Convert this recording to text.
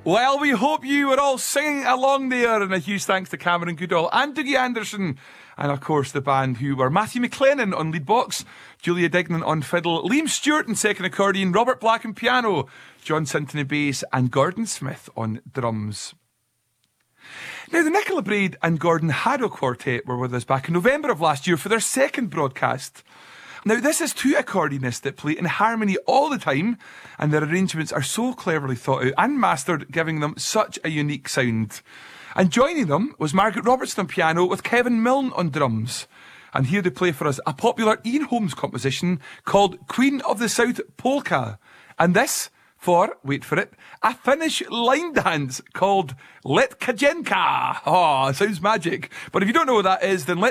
Well, we hope you were all singing along there, and a huge thanks to Cameron Goodall and Dougie Anderson, and of course the band who were Matthew McLennan on lead box, Julia Dignan on fiddle, Liam Stewart on second accordion, Robert Black on piano, John Sinton on bass, and Gordon Smith on drums. Now, the Nicola Braid and Gordon Haddo Quartet were with us back in November of last year for their second broadcast. Now, this is two accordionists that play in harmony all the time, and their arrangements are so cleverly thought out and mastered, giving them such a unique sound. And joining them was Margaret Robertson on piano with Kevin Milne on drums. And here they play for us a popular Ian Holmes composition called Queen of the South Polka. And this for, wait for it, a Finnish line dance called Letkajenka. Oh, sounds magic. But if you don't know what that is, then let's